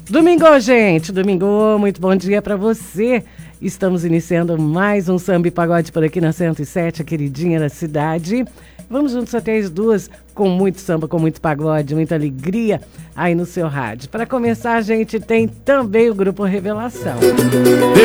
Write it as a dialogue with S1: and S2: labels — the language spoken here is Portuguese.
S1: Domingo, gente, domingo, muito bom dia pra você. Estamos iniciando mais um Samba e Pagode por aqui na 107, a queridinha da cidade. Vamos juntos até as 2, com muito samba, com muito pagode, muita alegria aí no seu rádio. Para começar, a gente tem também o Grupo Revelação.